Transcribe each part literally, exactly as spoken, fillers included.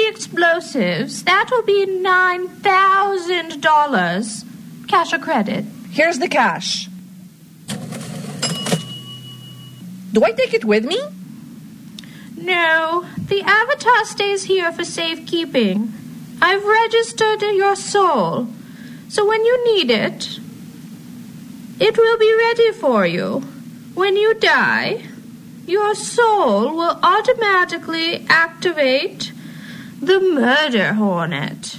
explosives, that will be nine thousand dollars. Cash or credit? Here's the cash. Do I take it with me? No, the avatar stays here for safekeeping. I've registered your soul, so when you need it, it will be ready for you. When you die, your soul will automatically activate the murder hornet.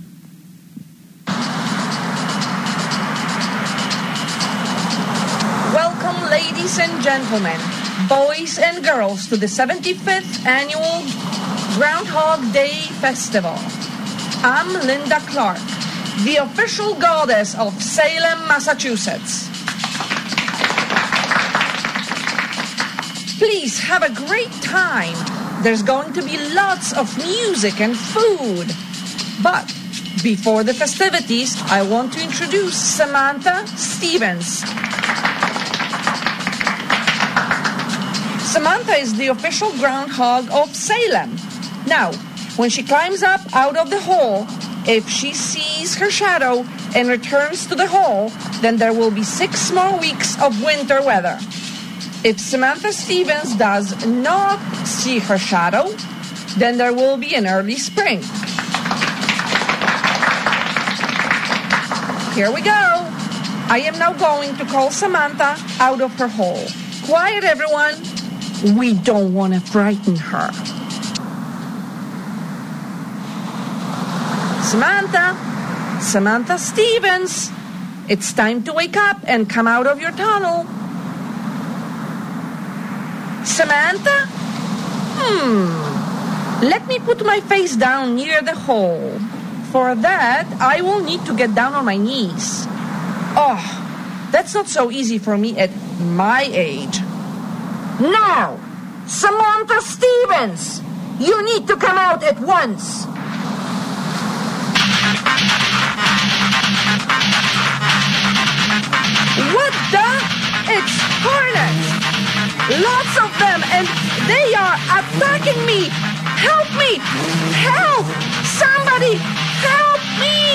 Welcome, ladies and gentlemen, boys and girls, to the seventy-fifth Annual Groundhog Day Festival. I'm Linda Clark, the official goddess of Salem, Massachusetts. Please have a great time. There's going to be lots of music and food. But before the festivities, I want to introduce Samantha Stevens. Samantha is the official groundhog of Salem. Now, when she climbs up out of the hole, if she sees her shadow and returns to the hole, then there will be six more weeks of winter weather. If Samantha Stevens does not see her shadow, then there will be an early spring. Here we go. I am now going to call Samantha out of her hole. Quiet, everyone. We don't want to frighten her. Samantha, Samantha Stevens, it's time to wake up and come out of your tunnel. Samantha? Hmm. Let me put my face down near the hole. For that, I will need to get down on my knees. Oh, that's not so easy for me at my age. Now, Samantha Stevens, you need to come out at once. What the? It's hornets! Lots of them, and they are attacking me! Help me! Help! Somebody! Help me!